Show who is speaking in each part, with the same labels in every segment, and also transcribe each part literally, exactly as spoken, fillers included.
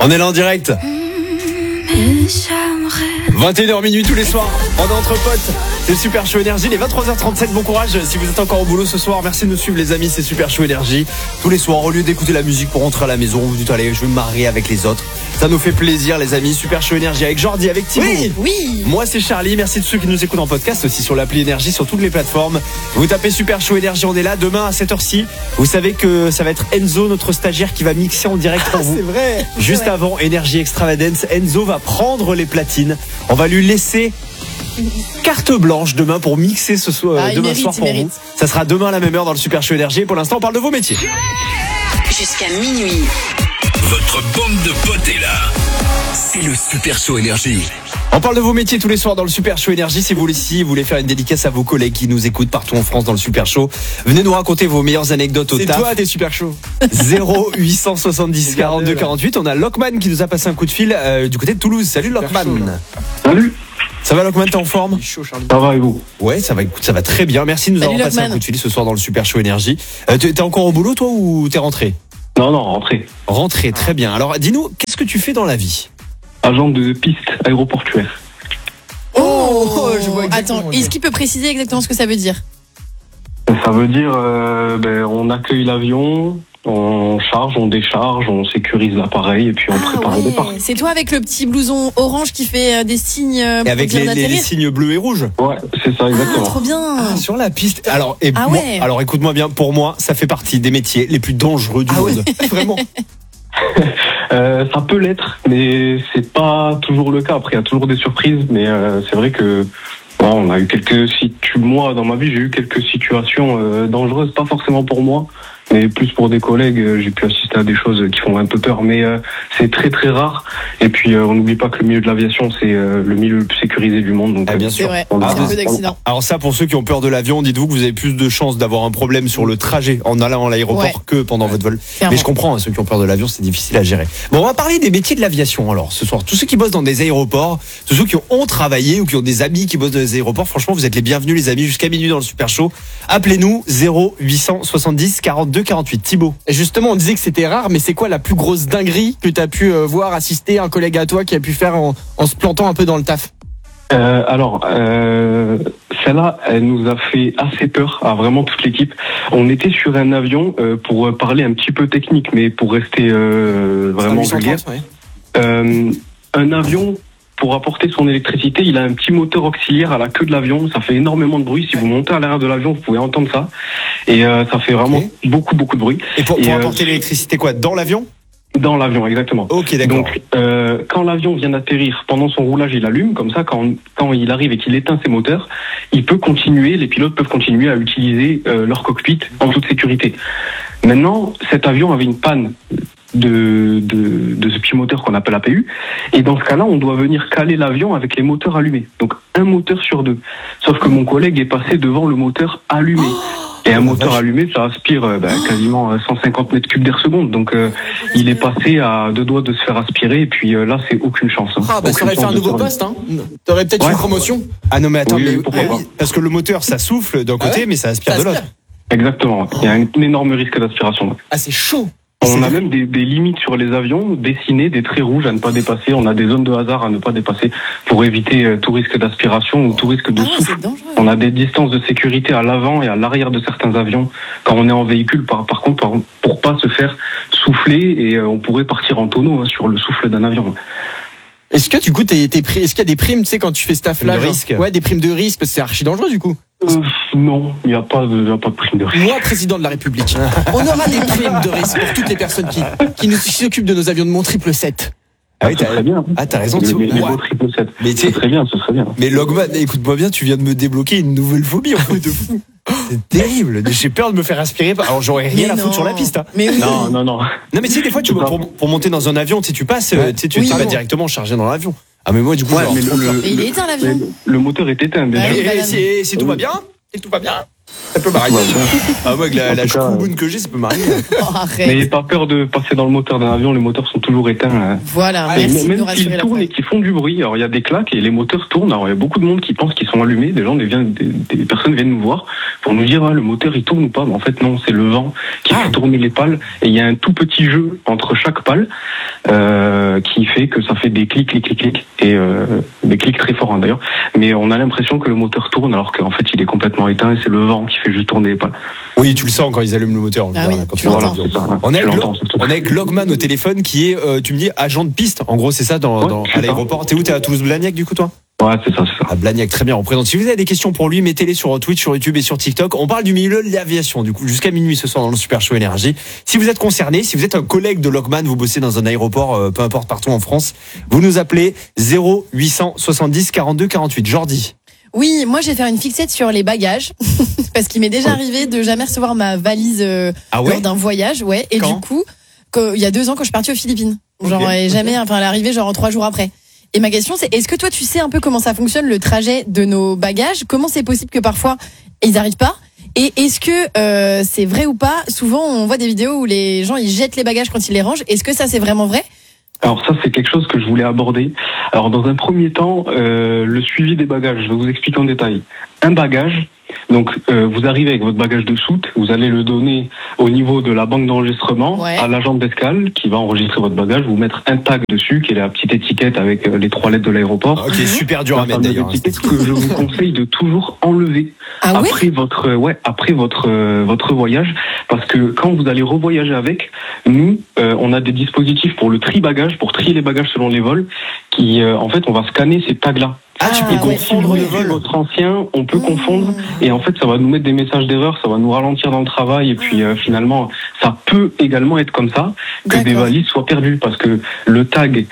Speaker 1: On est là en direct. vingt et une heures minuit tous les soirs. On est entre potes. C'est Super Show Énergie. Les vingt-trois heures trente-sept. Bon courage si vous êtes encore au boulot ce soir. Merci de nous suivre les amis. C'est Super Show Énergie. Tous les soirs, au lieu d'écouter la musique pour rentrer à la maison, vous dites allez, je vais me marrer avec les autres. Ça nous fait plaisir les amis. Super Show Énergie avec Jordi, avec Thibaut.
Speaker 2: Oui, oui.
Speaker 1: Moi c'est Charlie. Merci de ceux qui nous écoutent en podcast aussi sur l'appli Énergie, sur toutes les plateformes. Vous tapez Super Show Énergie. On est là demain à cette heure-ci. Vous savez que ça va être Enzo, notre stagiaire, qui va mixer en direct pour
Speaker 2: ah,
Speaker 1: vous.
Speaker 2: C'est vrai.
Speaker 1: Juste
Speaker 2: c'est vrai.
Speaker 1: avant Énergie Extravagance, Enzo va prendre les platines. On va lui laisser carte blanche demain pour mixer ce soir,
Speaker 2: ah,
Speaker 1: demain
Speaker 2: mérite,
Speaker 1: soir pour vous. Ça sera demain à la même heure dans le Super Show Énergie. Pour l'instant, on parle de vos métiers.
Speaker 3: Jusqu'à minuit.
Speaker 4: Votre bande de potes est là. C'est le Super Show Énergie.
Speaker 1: On parle de vos métiers tous les soirs dans le Super Show Énergie. Si vous aussi vous voulez faire une dédicace à vos collègues qui nous écoutent partout en France dans le Super Show, venez nous raconter vos meilleures anecdotes au
Speaker 2: c'est
Speaker 1: taf.
Speaker 2: C'est toi, t'es super chaud.
Speaker 1: zéro huit cent soixante-dix quarante-deux quarante-huit. On a Lockman qui nous a passé un coup de fil euh, du côté de Toulouse. Salut super Lockman. Chaud,
Speaker 5: salut.
Speaker 1: Ça va Lockman, t'es en forme?
Speaker 2: Chaud, Charlie.
Speaker 5: Ça va et vous?
Speaker 1: Ouais, ça va, écoute, ça va très bien. Merci de nous
Speaker 2: salut,
Speaker 1: avoir
Speaker 2: Lockman.
Speaker 1: passé un coup de fil ce soir dans le Super Show Énergie. Euh, t'es encore au boulot toi ou t'es rentré?
Speaker 5: Non, non, rentré.
Speaker 1: Rentré, très bien. Alors dis-nous, qu'est-ce que tu fais dans la vie?
Speaker 5: Agent de piste aéroportuaire.
Speaker 2: Oh, oh je vois attends, est-ce qu'il peut préciser exactement ce que ça veut dire?
Speaker 5: Ça veut dire, euh, ben, on accueille l'avion, on charge, on décharge, on sécurise l'appareil et puis on
Speaker 2: ah,
Speaker 5: prépare
Speaker 2: ouais.
Speaker 5: le départ.
Speaker 2: C'est toi avec le petit blouson orange qui fait euh, des signes pour
Speaker 1: et avec
Speaker 2: dire
Speaker 1: les, les, les signes bleus et rouges.
Speaker 5: Ouais, c'est ça exactement.
Speaker 2: Ah, trop bien.
Speaker 1: Ah, sur la piste. Alors, et
Speaker 2: ah,
Speaker 1: moi,
Speaker 2: ouais.
Speaker 1: alors écoute-moi bien, pour moi, ça fait partie des métiers les plus dangereux du
Speaker 2: ah,
Speaker 1: monde.
Speaker 2: Ouais.
Speaker 1: Vraiment.
Speaker 5: euh, ça peut l'être, mais c'est pas toujours le cas. Après, il y a toujours des surprises, mais euh, c'est vrai que bon, on a eu quelques situ- moi dans ma vie, j'ai eu quelques situations euh, dangereuses, pas forcément pour moi, mais plus pour des collègues. J'ai pu assister à des choses qui font un peu peur, mais euh, c'est très très rare. Et puis euh, on n'oublie pas que le milieu de l'aviation, c'est euh, le milieu le plus sécurisé du monde. Donc,
Speaker 1: ah, bien
Speaker 5: euh,
Speaker 1: sûr.
Speaker 2: Vrai.
Speaker 5: On
Speaker 2: Ah,
Speaker 5: a
Speaker 2: un peu d'accident.
Speaker 1: Alors ça, pour ceux qui ont peur de l'avion, dites-vous que vous avez plus de chances d'avoir un problème sur le trajet en allant à l'aéroport ouais. que pendant ouais. votre vol.
Speaker 2: Clairement.
Speaker 1: Mais je comprends, hein, ceux qui ont peur de l'avion, c'est difficile à gérer. Bon, on va parler des métiers de l'aviation alors ce soir. Tous ceux qui bossent dans des aéroports, tous ceux qui ont travaillé ou qui ont des amis qui bossent dans des aéroports, franchement, vous êtes les bienvenus les amis, jusqu'à minuit dans le Super Show. Appelez-nous zéro huit cent soixante-dix quarante-deux quarante-huit. Thibaut.
Speaker 6: Et justement, on disait que c'était rare, mais c'est quoi la plus grosse dinguerie que tu as pu euh, voir, assister, un collègue à toi qui a pu faire en, en se plantant un peu dans le taf?
Speaker 5: Euh, alors, euh, celle-là, elle nous a fait assez peur à vraiment toute l'équipe. On était sur un avion euh, pour parler un petit peu technique, mais pour rester euh, vraiment vulgaire.
Speaker 6: Ouais.
Speaker 5: Euh, un avion, pour apporter son électricité, il a un petit moteur auxiliaire à la queue de l'avion. Ça fait énormément de bruit. Si vous montez à l'arrière de l'avion, vous pouvez entendre ça. Et euh, ça fait vraiment okay. beaucoup, beaucoup de bruit.
Speaker 1: Et pour, pour
Speaker 5: Et
Speaker 1: apporter
Speaker 5: euh,
Speaker 1: l'électricité quoi? Dans l'avion?
Speaker 5: Dans l'avion, exactement.
Speaker 1: Ok, d'accord.
Speaker 5: Donc, euh, quand l'avion vient d'atterrir, pendant son roulage, il allume. Comme ça, quand, quand il arrive et qu'il éteint ses moteurs, il peut continuer, les pilotes peuvent continuer à utiliser euh, leur cockpit en toute sécurité. Maintenant, cet avion avait une panne de, de, de ce petit moteur qu'on appelle A P U. Et dans ce cas-là, on doit venir caler l'avion avec les moteurs allumés. Donc, un moteur sur deux. Sauf que mon collègue est passé devant le moteur allumé. Et un moteur allumé, ça aspire euh, bah, quasiment cent cinquante mètres cubes d'air seconde. Donc, euh, il est passé à deux doigts de se faire aspirer. Et puis euh, là, c'est aucune chance. Hein.
Speaker 6: Ah, bah
Speaker 5: aucune
Speaker 6: ça aurait fait un nouveau poste, hein. T'aurais peut-être ouais. une promotion.
Speaker 1: Ah non, mais attends,
Speaker 5: oui,
Speaker 1: mais,
Speaker 5: pourquoi
Speaker 1: mais,
Speaker 5: pas.
Speaker 1: parce que le moteur, ça souffle d'un côté, ah ouais mais ça aspire, ça aspire de l'autre.
Speaker 5: Exactement. Il y a un énorme risque d'aspiration.
Speaker 6: Ah, c'est chaud.
Speaker 5: On a même des, des limites sur les avions, dessinées, des traits rouges à ne pas dépasser. On a des zones de hasard à ne pas dépasser pour éviter euh, tout risque d'aspiration ou tout risque de
Speaker 2: ah,
Speaker 5: souffle. On a des distances de sécurité à l'avant et à l'arrière de certains avions quand on est en véhicule. Par, par contre, par, pour pas se faire souffler et euh, on pourrait partir en tonneau hein, sur le souffle d'un avion.
Speaker 6: Est-ce que du coup, t'es, t'es, est-ce qu'il y a des primes, tu sais, quand tu fais ce taf-là,
Speaker 1: de risque.
Speaker 6: Ouais, des primes de risque, parce que c'est archi dangereux du coup.
Speaker 5: Euh, non, il n'y a pas de, y a pas de prime de risque.
Speaker 6: Moi, président de la République, on aura des primes de risque pour toutes les personnes qui, qui nous qui s'occupent de nos avions de mon triple sept.
Speaker 1: Ah oui, t'as très bien. Ah, t'as raison.
Speaker 5: Les, les, les
Speaker 1: ouais.
Speaker 5: beaux triple sept.
Speaker 1: Mais
Speaker 5: ce serait bien, ce serait bien.
Speaker 1: Mais Logman, écoute-moi bien, tu viens de me débloquer une nouvelle phobie en fait de fou. C'est terrible. J'ai peur de me faire aspirer. Alors j'aurais rien mais à non. foutre sur la piste. Hein.
Speaker 2: Mais oui.
Speaker 5: Non, non, non.
Speaker 1: Non, mais tu sais, des fois, tu pour, pour monter dans un avion, tu sais, tu passes, ouais. tu sais, tu oui, vas bon. directement charger dans l'avion. Ah mais moi du coup,
Speaker 5: ouais,
Speaker 1: genre,
Speaker 5: mais le,
Speaker 2: le, il est éteint l'avion.
Speaker 5: Le, le moteur est éteint. Déjà.
Speaker 1: Et, et, et, si, si tout va bien, si tout va bien. Ça peut m'arriver. Ah, moi, avec la, la chouboune que j'ai, ça peut m'arriver.
Speaker 2: Oh, arrête.
Speaker 5: Mais pas peur de passer dans le moteur d'un avion, les moteurs sont toujours éteints.
Speaker 2: Voilà,
Speaker 5: et
Speaker 2: merci
Speaker 5: même
Speaker 2: de nous rassurer.
Speaker 5: Ils tournent et qu'ils font du bruit. Alors, il y a des claques et les moteurs tournent. Alors, il y a beaucoup de monde qui pense qu'ils sont allumés. Des gens, des, des, des personnes viennent nous voir pour nous dire, ah, le moteur, il tourne ou pas. Mais en fait, non, c'est le vent qui ah. fait tourner les pales. Et il y a un tout petit jeu entre chaque pale. Euh, euh, qui fait que ça fait des clics, clics, clics, clics, et euh, des clics très forts hein, d'ailleurs. Mais on a l'impression que le moteur tourne alors qu'en fait il est complètement éteint et c'est le vent qui fait juste tourner les pales.
Speaker 1: Oui, tu le sens quand ils allument le moteur.
Speaker 2: Ah oui,
Speaker 1: quand
Speaker 2: tu
Speaker 1: tu vois,
Speaker 2: l'entends.
Speaker 5: Voilà,
Speaker 1: on est avec,
Speaker 5: l'entends,
Speaker 1: on est avec Logman au téléphone qui est, euh, tu me dis, agent de piste. En gros, c'est ça dans,
Speaker 5: ouais,
Speaker 1: dans,
Speaker 5: c'est
Speaker 1: à l'aéroport.
Speaker 5: ça.
Speaker 1: T'es où? T'es à Toulouse-Blagnac du coup, toi?
Speaker 5: Ouais, c'est ça, c'est ça.
Speaker 1: À Blagnac, très bien représente. Si vous avez des questions pour lui, mettez-les sur Twitch, sur YouTube et sur TikTok. On parle du milieu de l'aviation, du coup, jusqu'à minuit ce soir dans le Super Show Énergie. Si vous êtes concerné, si vous êtes un collègue de Logman, vous bossez dans un aéroport, euh, peu importe partout en France, vous nous appelez zéro huit cent soixante-dix quarante-deux quarante-huit. Jordi.
Speaker 2: Oui, moi je vais faire une fixette sur les bagages parce qu'il m'est déjà arrivé de jamais recevoir ma valise euh,
Speaker 1: Ah ouais
Speaker 2: lors d'un voyage, ouais. Et
Speaker 1: Quand
Speaker 2: du coup, que- il y a deux ans quand je suis partie aux Philippines, genre
Speaker 1: Ok,
Speaker 2: et
Speaker 1: ok.
Speaker 2: jamais, enfin elle est arrivée genre trois jours après. Et ma question c'est, est-ce que toi tu sais un peu comment ça fonctionne le trajet de nos bagages? Comment c'est possible que parfois ils n'arrivent pas? Et est-ce que euh, c'est vrai ou pas? Souvent on voit des vidéos où les gens ils jettent les bagages quand ils les rangent. Est-ce que ça c'est vraiment vrai?
Speaker 5: Alors ça, c'est quelque chose que je voulais aborder. Alors dans un premier temps, euh, le suivi des bagages, je vais vous expliquer en détail. Un bagage, donc euh, vous arrivez avec votre bagage de soute, vous allez le donner au niveau de la banque d'enregistrement
Speaker 2: Ouais.
Speaker 5: à l'agent d'escale qui va enregistrer votre bagage, vous mettre un tag dessus, qui est la petite étiquette avec euh, les trois lettres de l'aéroport.
Speaker 1: Ok, super dur à
Speaker 5: La
Speaker 1: mettre
Speaker 5: fameuse
Speaker 1: d'ailleurs.
Speaker 5: étiquette que je vous conseille de toujours enlever
Speaker 2: Ah ouais?
Speaker 5: après votre euh, ouais après votre euh, votre voyage, parce que quand vous allez revoyager avec nous, euh, on a des dispositifs pour le tri bagage, pour trier les bagages selon les vols, qui euh, en fait on va scanner ces tags là.
Speaker 1: Ah, tu
Speaker 2: Ah,
Speaker 1: peux
Speaker 2: ouais.
Speaker 1: confondre le
Speaker 5: Si
Speaker 1: vol.
Speaker 5: votre ancien, on peut
Speaker 2: Mmh.
Speaker 5: confondre, et en fait ça va nous mettre des messages d'erreur, ça va nous ralentir dans le travail, et puis euh, finalement ça peut également être comme ça que des
Speaker 2: D'accord.
Speaker 5: valises soient perdues, parce que le tag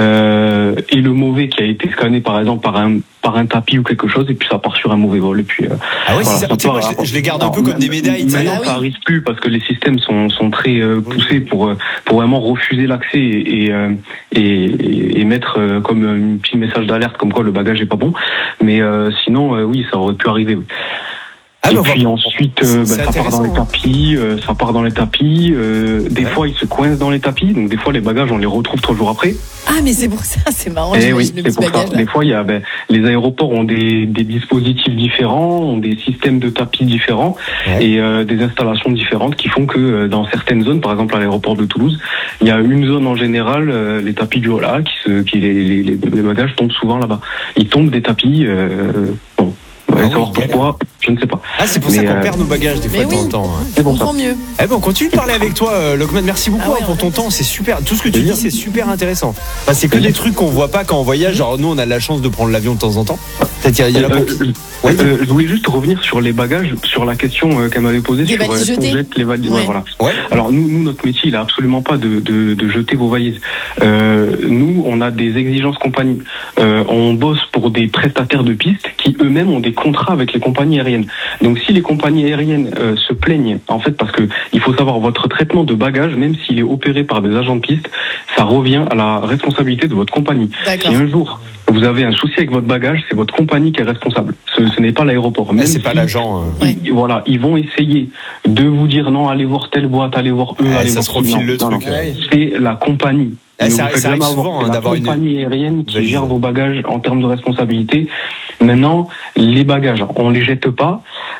Speaker 5: euh, est le mauvais qui a été scanné par exemple par un par un tapis ou quelque chose, et puis ça part sur un mauvais vol, et puis euh,
Speaker 1: Ah ouais,
Speaker 5: voilà,
Speaker 1: c'est ça. Tu sais,
Speaker 5: part-
Speaker 1: moi, je, je les garde un
Speaker 5: Alors,
Speaker 1: peu comme des médailles. tu sais.
Speaker 5: Maintenant,
Speaker 2: Ah oui.
Speaker 5: ça arrive plus parce que les systèmes sont, sont très euh, poussés pour, euh, pour vraiment refuser l'accès et, et, euh, et, et- et mettre euh, comme un petit message d'alerte comme quoi le bagage est pas bon. Mais euh, sinon, euh, oui, ça aurait pu arriver. Oui.
Speaker 1: Ah,
Speaker 5: et
Speaker 1: mais on va-
Speaker 5: puis ensuite, euh,
Speaker 1: c'est
Speaker 5: bah, ça part dans les
Speaker 1: intéressant.
Speaker 5: tapis, euh, ça part dans les tapis. euh, des
Speaker 1: Ouais.
Speaker 5: fois, ils se coincent dans les tapis, donc des fois les bagages, on les retrouve trois jours après.
Speaker 2: Ah mais c'est pour ça, c'est marrant.
Speaker 5: Eh
Speaker 2: j'imagine
Speaker 5: oui,
Speaker 2: le
Speaker 5: c'est
Speaker 2: petit
Speaker 5: pour ça.
Speaker 2: bagage là.
Speaker 5: Des fois, il y a, ben, les aéroports ont des, des dispositifs différents, ont des systèmes de tapis différents
Speaker 1: Ouais.
Speaker 5: et euh, des installations différentes qui font que euh, dans certaines zones, par exemple à l'aéroport de Toulouse, il y a une zone en général, euh, les tapis du Hola, qui, se, qui les, les, les, les bagages tombent souvent là-bas. Ils tombent des tapis. Euh, bon, ouais,
Speaker 1: Ah oui,
Speaker 5: savoir
Speaker 1: galère.
Speaker 5: pourquoi, je ne sais pas.
Speaker 1: Ah, c'est pour ça
Speaker 5: Mais,
Speaker 1: qu'on
Speaker 5: euh,
Speaker 1: perd nos bagages des fois
Speaker 2: Mais
Speaker 1: de temps
Speaker 2: oui.
Speaker 1: en temps. hein.
Speaker 2: Je
Speaker 5: C'est pour ça.
Speaker 2: comprends mieux.
Speaker 1: Eh ben, on continue de parler avec toi, euh, Logman. Merci beaucoup
Speaker 2: Ah ouais,
Speaker 1: hein, pour ton
Speaker 2: ouais.
Speaker 1: temps. C'est super. Tout ce que tu dis, c'est super intéressant. Enfin, c'est que des trucs qu'on voit pas quand on voyage. Genre, nous, on a la chance de prendre l'avion de temps en temps. Peut-être il y a, il y a la
Speaker 5: Euh,
Speaker 1: banque.
Speaker 5: euh,
Speaker 1: Ouais.
Speaker 5: euh, je voulais juste revenir sur les bagages, sur la question euh, qu'elle m'avait posée
Speaker 2: Les
Speaker 5: sur
Speaker 2: valises
Speaker 5: est-ce qu'on
Speaker 2: jetées.
Speaker 5: jette les valises. Ouais,
Speaker 2: Ouais.
Speaker 5: voilà.
Speaker 1: Ouais.
Speaker 5: Alors nous, nous, notre métier, il a absolument pas de, de, de jeter vos valises. Euh, nous, on a des exigences compagnies. Euh, on bosse pour des prestataires de pistes qui eux-mêmes ont des contrats avec les compagnies aériennes. Donc si les compagnies aériennes euh, se plaignent, en fait, parce que il faut savoir votre traitement de bagages, même s'il est opéré par des agents de piste, ça revient à la responsabilité de votre compagnie.
Speaker 2: D'accord.
Speaker 5: Si un jour vous avez un souci avec votre bagage, c'est votre compagnie qui est responsable. Ce, ce n'est pas l'aéroport.
Speaker 1: Mais
Speaker 5: Même
Speaker 1: c'est pas
Speaker 5: si-
Speaker 1: l'agent. euh.
Speaker 2: Ouais.
Speaker 5: ils- Voilà, ils vont essayer de vous dire non, allez voir telle boîte, allez voir eux,
Speaker 1: Ouais,
Speaker 5: allez
Speaker 1: ça
Speaker 5: voir
Speaker 1: se refile
Speaker 5: non,
Speaker 1: le
Speaker 5: non,
Speaker 1: truc,
Speaker 5: non.
Speaker 1: ouais.
Speaker 5: C'est la compagnie.
Speaker 1: Ah,
Speaker 5: Ne
Speaker 1: ça-
Speaker 5: vous faites
Speaker 1: ça arrive
Speaker 5: jamais avoir.
Speaker 1: souvent, hein,
Speaker 5: C'est la
Speaker 1: d'avoir une-
Speaker 5: compagnie aérienne qui
Speaker 1: Vas-y.
Speaker 5: gère vos bagages en termes de responsabilité. Maintenant, les bagages, on les jette pas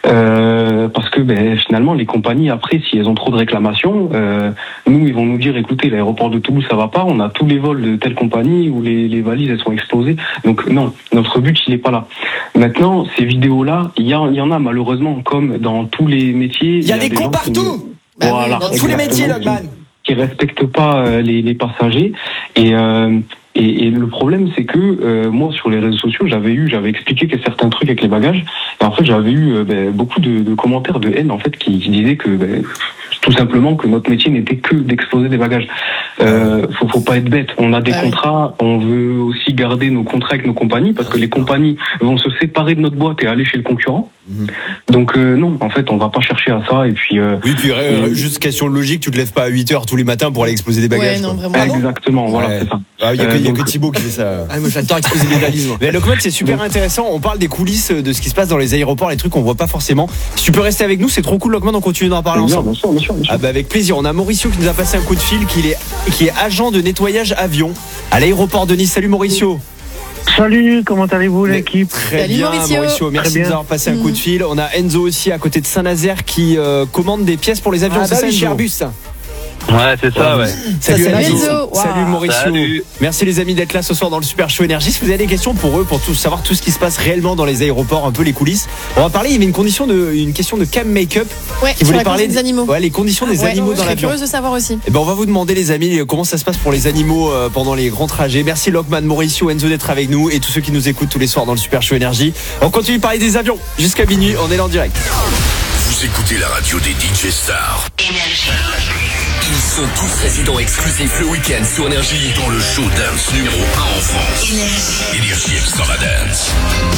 Speaker 5: euh, parce que ben, finalement, les compagnies après, si elles ont trop de réclamations, euh, nous, ils vont nous dire, écoutez, l'aéroport de Toulouse, ça va pas. On a tous les vols de telle compagnie où les, les valises elles sont explosées. Donc non, notre but, il est pas là. Maintenant, ces vidéos-là, il y, a- il y en a malheureusement, comme dans tous les métiers.
Speaker 1: Il y a des cons
Speaker 5: gens qui-
Speaker 1: partout.
Speaker 2: Bah oui,
Speaker 5: Voilà,
Speaker 2: dans
Speaker 1: Tous les métiers,
Speaker 5: exactement,
Speaker 1: Logman.
Speaker 5: qui respectent pas euh, les, les passagers et, euh, et et le problème c'est que euh, moi sur les réseaux sociaux j'avais eu j'avais expliqué que certains trucs avec les bagages et en fait j'avais eu euh, ben, beaucoup de, de commentaires de haine en fait qui, qui disaient que ben, tout simplement que notre métier n'était que d'exposer des bagages. Euh, faut, faut pas être bête. On a des
Speaker 2: Ah oui.
Speaker 5: contrats, on veut aussi garder nos contrats avec nos compagnies parce que les compagnies vont se séparer de notre boîte et aller chez le concurrent.
Speaker 1: Mhm.
Speaker 5: Donc euh, non, en fait on va pas chercher à ça et puis euh,
Speaker 1: Oui, puis euh,
Speaker 5: Et-
Speaker 1: juste question de logique, tu te lèves pas à huit heures tous les matins pour aller exploser des bagages.
Speaker 2: Ouais, non,
Speaker 1: quoi.
Speaker 2: vraiment.
Speaker 5: exactement, voilà,
Speaker 1: Ouais.
Speaker 5: c'est ça.
Speaker 1: Ah, il y a, que,
Speaker 5: Euh,
Speaker 1: il y a que
Speaker 5: donc-
Speaker 1: Thibaut qui fait ça.
Speaker 6: Ah, moi j'adore exposer des valises. moi.
Speaker 1: Mais Logman, c'est super intéressant. On parle des coulisses de ce qui se passe dans les aéroports, les trucs qu'on voit pas forcément. Si tu peux rester avec nous, c'est trop cool, Logman. On continue d'en parler
Speaker 5: Bien,
Speaker 1: ensemble.
Speaker 5: bien sûr, bien sûr, bien sûr.
Speaker 1: Ah bah avec plaisir. On a Mauricio qui nous a passé un coup de fil, qui est, qui est agent de nettoyage avion à l'aéroport de Nice. Salut Mauricio.
Speaker 7: Salut, comment allez-vous
Speaker 1: Mais
Speaker 7: l'équipe?
Speaker 1: Très
Speaker 2: Salut,
Speaker 1: bien
Speaker 2: Mauricio.
Speaker 1: Merci
Speaker 7: Très
Speaker 1: de
Speaker 7: bien.
Speaker 1: nous avoir passé un
Speaker 2: Mhm.
Speaker 1: coup de fil. On a Enzo aussi à côté de Saint-Nazaire qui euh, commande des pièces pour les avions.
Speaker 6: Ah,
Speaker 1: c'est
Speaker 6: bah
Speaker 1: ça,
Speaker 6: oui, chez
Speaker 1: Enzo
Speaker 6: Airbus.
Speaker 8: Ouais, c'est ça, ouais.
Speaker 1: Salut
Speaker 2: Ça, c'est
Speaker 1: Enzo.
Speaker 2: Enzo. Wow.
Speaker 1: Salut Mauricio.
Speaker 8: Salut.
Speaker 1: Merci les amis d'être là ce soir dans le Super Show Énergie. Si vous avez des questions pour eux, pour tout, savoir tout ce qui se passe réellement dans les aéroports, un peu les coulisses, on va parler. Il y avait une condition de, une question de cam make-up
Speaker 2: Ouais,
Speaker 1: qui
Speaker 2: sur
Speaker 1: voulait
Speaker 2: la
Speaker 1: parler
Speaker 2: condition des animaux.
Speaker 1: Ouais, les conditions des
Speaker 2: Ouais,
Speaker 1: animaux
Speaker 2: je
Speaker 1: dans
Speaker 2: serais
Speaker 1: l'avion.
Speaker 2: curieuse de savoir aussi.
Speaker 1: Eh ben, on va vous demander les amis comment ça se passe pour les animaux euh, pendant les grands trajets. Merci Lockman, Mauricio, Enzo d'être avec nous et tous ceux qui nous écoutent tous les soirs dans le Super Show Énergie. On continue de parler des avions jusqu'à minuit. On est là en direct.
Speaker 4: Vous écoutez la radio des D J stars.
Speaker 3: Énergie.
Speaker 4: Ils sont tous résidents exclusifs le week-end sur Énergie dans le show dance numéro un en France.
Speaker 3: Énergie.
Speaker 4: Énergie Extravagance.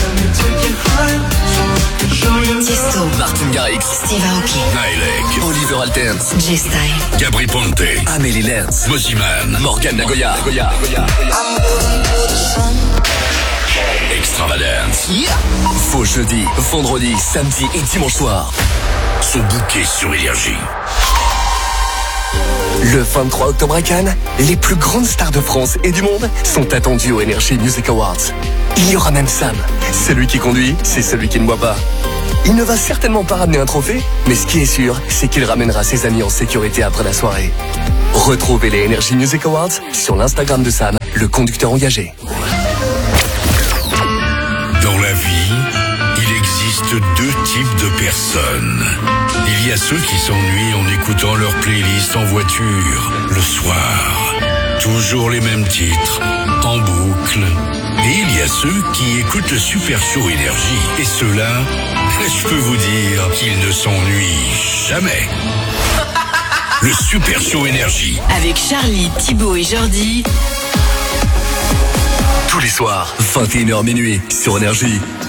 Speaker 3: Tiesto.
Speaker 4: Martin Garrix.
Speaker 3: Steve Aoki.
Speaker 4: Nailek. Oliver Altens.
Speaker 3: J-Style.
Speaker 4: Gabri Ponte. Amélie Lenz. Moziman. Morgan Nagoya. Nagoya. Extravagance. Faux jeudi, vendredi, samedi et dimanche soir. Sont bookés sur Énergie.
Speaker 9: Le vingt-trois octobre à Cannes, les plus grandes stars de France et du monde sont attendues aux Energy Music Awards. Il y aura même Sam. Celui qui conduit, c'est celui qui ne boit pas. Il ne va certainement pas ramener un trophée, mais ce qui est sûr, c'est qu'il ramènera ses amis en sécurité après la soirée. Retrouvez les Energy Music Awards sur l'Instagram de Sam, le conducteur engagé.
Speaker 4: Dans la vie, il existe deux types de personnes. Il y a ceux qui s'ennuient en écoutant leur playlist en voiture, le soir. Toujours les mêmes titres, en boucle. Et il y a ceux qui écoutent le Super Show Énergie. Et ceux-là, je peux vous dire qu'ils ne s'ennuient jamais. Le Super Show Énergie.
Speaker 3: Avec Charlie, Thibaut et Jordi.
Speaker 9: Tous les soirs, vingt et une heures minuit, sur Énergie.